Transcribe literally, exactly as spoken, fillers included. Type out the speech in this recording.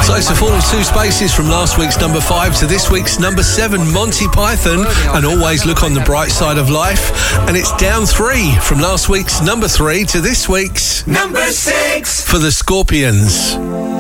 So it's a fall of two spaces from last week's number five to this week's number seven, Monty Python, and Always Look on the Bright Side of Life. And it's down three from last week's number three to this week's number six for the Scorpions.